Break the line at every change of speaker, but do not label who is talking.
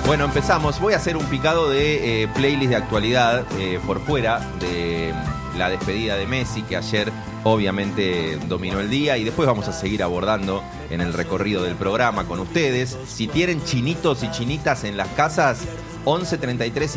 Bueno, empezamos. Voy a hacer un picado de playlist de actualidad por fuera de la despedida de Messi, que ayer obviamente dominó el día, y después vamos a seguir abordando en el recorrido del programa con ustedes. Si tienen chinitos y chinitas en las casas, 11 33